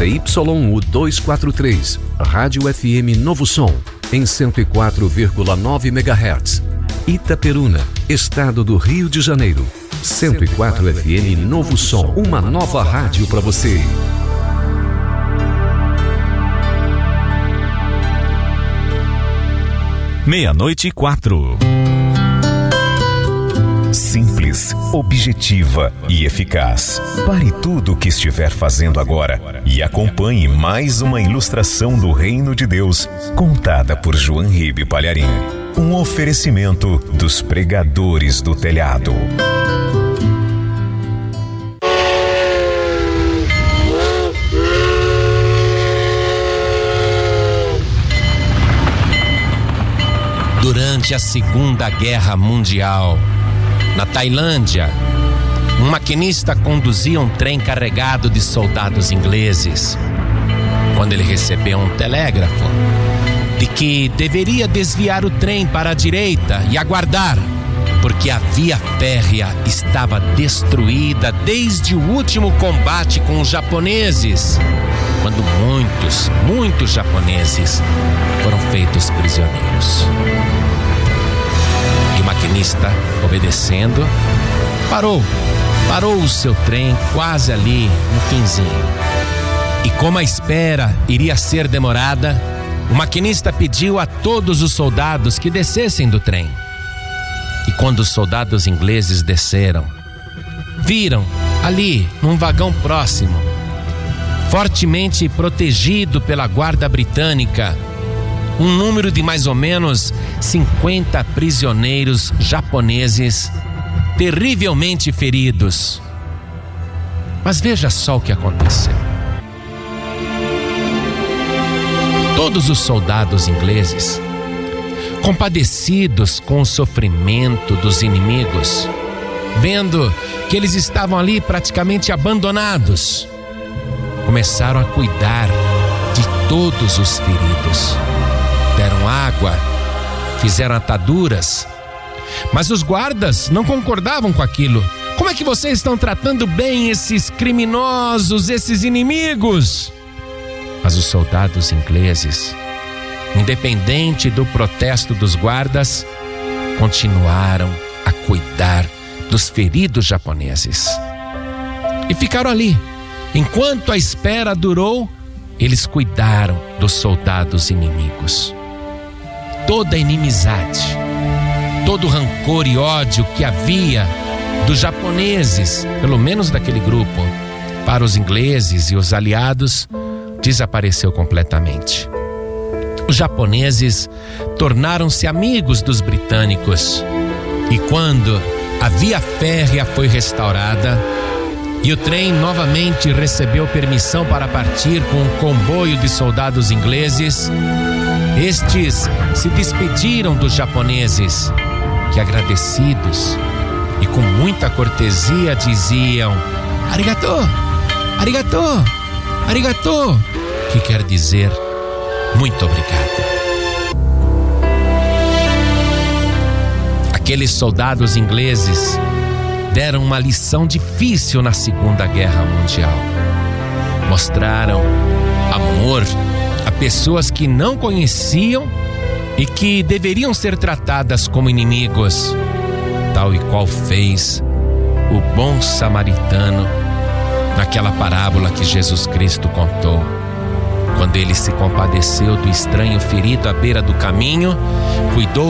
ZYU 243, Rádio FM Novo Som, em 104,9 MHz. Itaperuna, Estado do Rio de Janeiro. 104 FM Novo Som, uma nova rádio para você. Meia-noite e 4. Simples, objetiva e eficaz. Pare tudo o que estiver fazendo agora e acompanhe mais uma ilustração do Reino de Deus, contada por João Ribe Palharim. Um oferecimento dos pregadores do telhado. Durante a Segunda Guerra Mundial, na Tailândia, um maquinista conduzia um trem carregado de soldados ingleses, quando ele recebeu um telégrafo de que deveria desviar o trem para a direita e aguardar, porque a via férrea estava destruída desde o último combate com os japoneses, quando muitos japoneses foram feitos prisioneiros. E o maquinista, obedecendo, parou o seu trem quase ali no finzinho. E como a espera iria ser demorada, o maquinista pediu a todos os soldados que descessem do trem. E quando os soldados ingleses desceram, viram ali, num vagão próximo, fortemente protegido pela guarda britânica, um número de mais ou menos 50 prisioneiros japoneses terrivelmente feridos. Mas veja só o que aconteceu. Todos os soldados ingleses, compadecidos com o sofrimento dos inimigos, vendo que eles estavam ali praticamente abandonados, começaram a cuidar de todos os feridos. Deram água, fizeram ataduras, mas os guardas não concordavam com aquilo. Como é que vocês estão tratando bem esses criminosos, esses inimigos? Mas os soldados ingleses, independente do protesto dos guardas, continuaram a cuidar dos feridos japoneses. E ficaram ali. Enquanto a espera durou, eles cuidaram dos soldados inimigos. Toda a inimizade, todo o rancor e ódio que havia dos japoneses, pelo menos daquele grupo, para os ingleses e os aliados, desapareceu completamente. Os japoneses tornaram-se amigos dos britânicos. E quando a via férrea foi restaurada e o trem novamente recebeu permissão para partir com um comboio de soldados ingleses, estes se despediram dos japoneses, que agradecidos e com muita cortesia diziam "Arigato, arigato, arigato", que quer dizer muito obrigado. Aqueles soldados ingleses deram uma lição difícil na Segunda Guerra Mundial. Mostraram amor a pessoas que não conheciam e que deveriam ser tratadas como inimigos, tal e qual fez o bom samaritano naquela parábola que Jesus Cristo contou, quando ele se compadeceu do estranho ferido à beira do caminho, cuidou